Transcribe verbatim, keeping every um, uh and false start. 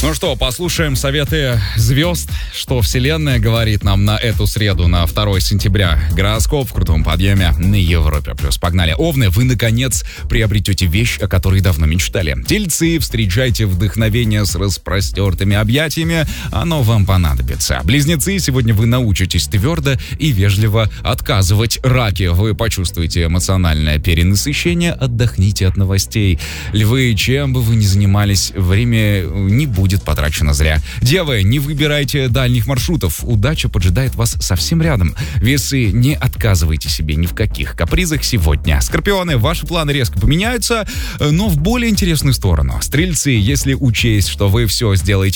Ну что, послушаем советы звезд, что Вселенная говорит нам на эту среду, на второе сентября. Гороскоп в крутом подъеме на Европе плюс. Погнали. Овны, вы наконец приобретете вещь, о которой давно мечтали. Тельцы, встречайте вдохновение с распростертыми объятиями, оно вам понадобится. Близнецы, сегодня вы научитесь твердо и вежливо отказывать. Раки, вы почувствуете эмоциональное перенасыщение, отдохните от новостей. Львы, чем бы вы ни занимались, время не будет потрачено зря. Девы, не выбирайте дальних маршрутов, удача поджидает вас совсем рядом. Весы, не отказывайте себе ни в каких капризах сегодня. Скорпионы, ваши планы резко поменяются, но в более интересную сторону. Стрельцы, если учесть, что вы все сделаете